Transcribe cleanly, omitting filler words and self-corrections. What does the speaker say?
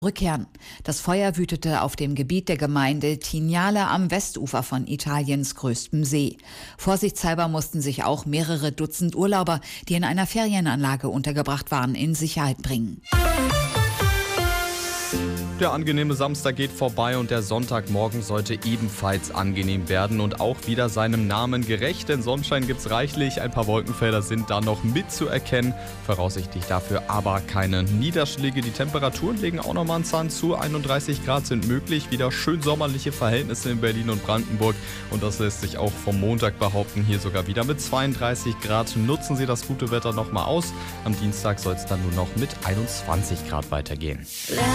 rückkehren. Das Feuer wütete auf dem Gebiet der Gemeinde Tignale am Westufer von Italiens größtem See. Vorsichtshalber mussten sich auch mehrere Dutzend Urlauber, die in einer Ferienanlage untergebracht waren, in Sicherheit bringen. Der angenehme Samstag geht vorbei und der Sonntagmorgen sollte ebenfalls angenehm werden und auch wieder seinem Namen gerecht, denn Sonnenschein gibt's reichlich, ein paar Wolkenfelder sind da noch mitzuerkennen, voraussichtlich dafür aber keine Niederschläge. Die Temperaturen legen auch nochmal einen Zahn zu, 31 Grad sind möglich, wieder schön sommerliche Verhältnisse in Berlin und Brandenburg und das lässt sich auch vom Montag behaupten, hier sogar wieder mit 32 Grad. Nutzen Sie das gute Wetter nochmal aus, am Dienstag soll es dann nur noch mit 21 Grad weitergehen.